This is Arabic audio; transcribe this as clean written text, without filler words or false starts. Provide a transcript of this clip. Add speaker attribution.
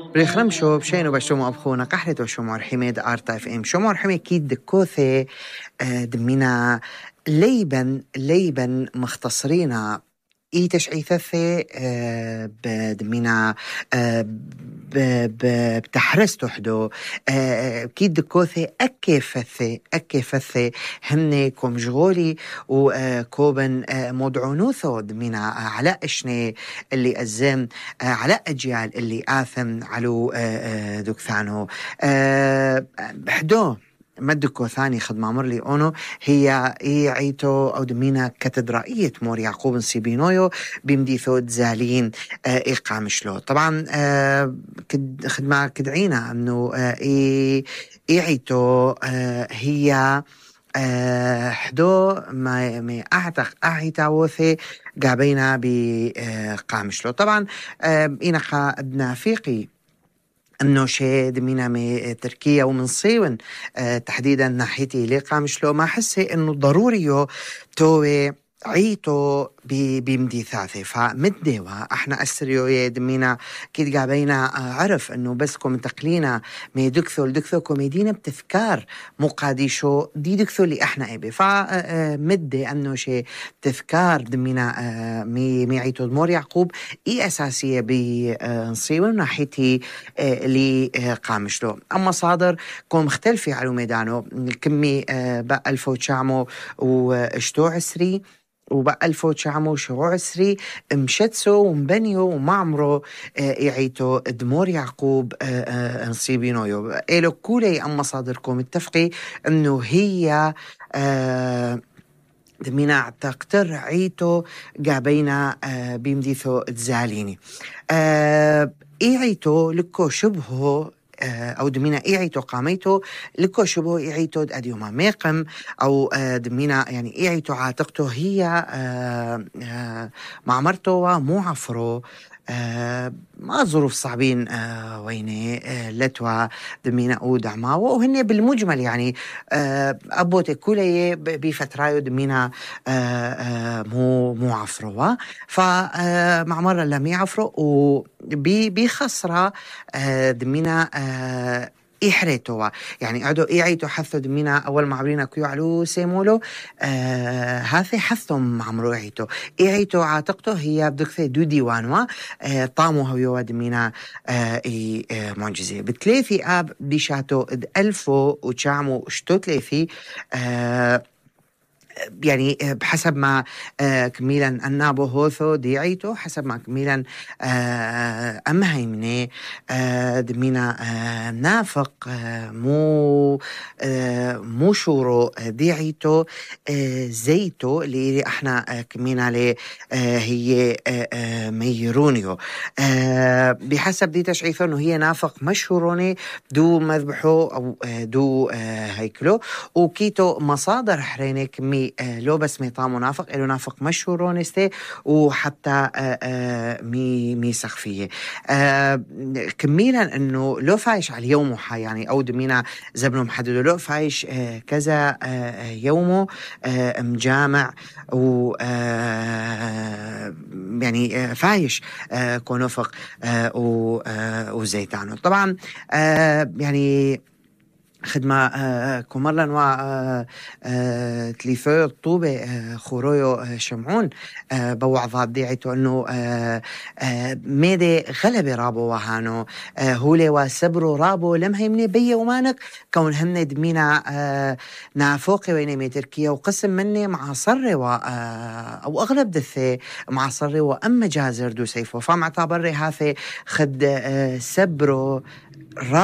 Speaker 1: بريخرمشو بشينو بشومو أبخونا قحلت وشومو حميد آرتا اف ام شومو حميد كيد دكوثي دمينا ليبن مختصرين اي تشعيثثي بدمينا بتحرس تحدو كيد دكوثي أكيفثي همني كومجغولي وكوبن مدعونوثو دمينا على اشني اللي أزم على أجيال اللي آثم علو دكثانو بحدو مدكو ثاني خدمة مرلي أونو هي عيتو أو دمينا كاتدرائية مور يعقوب نسيبينويو بمديثو تزالين إقامشلو طبعا خدمة كدعينا أنه عيتو هي حدو ما أعتقد قابينا بقامشلو طبعا إنقا ابن فيقي أنه شيء دمينا من تركيا ومن صيون تحديدا ناحيتي لقى مشلو ما حسي أنه ضروري توي عيتو بمدي ثاثي فمدوا احنا أسريو دمينا كيد قابينا عرف أنه بسكم تقلينا مي دكثو كوميدينا بتذكار مقاديشو دي دكثو اللي احنا ابي فمدي أنه شيء تذكار دمينا مي عيتو دمور يعقوب أساسية بنصيون ناحيتي اللي قامشلو أما صادر كون مختلفة على ميدانو كمي بقى الفوتشامو واشتو عسري وبقى الفوتشامو شو عسري مشتسو ومبنيو ومعمرو يعيتو دمور يعقوب نصيبينويو إلو كولي أما صادركم اتفقي أنه هي دمينا تقتر عيتو قابينا بيمديثو تزاليني عيتو لكو شبهو أو دمينا عيتو قاميتو لكو شبهو عيتو أديوما ميقم أو دمينا يعني عيتو عاتقتو هي معمرتو ومو عفرو ما ظروف صعبين ويني لتوا دمينا أو دعما وهن بالمجمل يعني أبوتي كولي بفترايو دمينا مو عفروا فمعمرة لم يعفروا وبخسرة دمينا إحريتوا يعني عدو عيتو حثو دمينا أول معبرين كيو علو سيمولو هاثي حثهم عمرو عيتو عاتقتو هي بدكثي دو ديوانوا طامو هويو دمينا معجزة بتليثي آب ديشاتو ألفو وشامو اشتو تليثي يعني بحسب ما كميلا النابو هوثو ديعيتو حسب ما كميلا أما هيمني دمينا نافق مو شورو ديعيتو زيتو اللي احنا كمينا لي هي ميرونيو بحسب دي تشعيثو انه هي نافق مشهوروني دو مذبحو او دو هيكلو وكيتو مصادر حريني كمي لو بس ميطا منافق إلو نافق مشهورون استي وحتى مي سخفية كميلا انه لو فايش على يومه يعني او دمينا زبنو محددو لو فايش كذا يومه مجامع و يعني فايش كونفق وزيتانو طبعا يعني خدمة كمرلن تليفو طوبة خورويو شمعون بوعظات ديعيتو أنه ميدي غلب رابو وهانو هولي وسبرو رابو لم هيمني بي ومانك كون هن دمينا نافوقي ويني تركيا وقسم مني مع صري أو أغلب دثي مع صري وأما جازر دو سيفو فمعتبري هاثي خد سبرو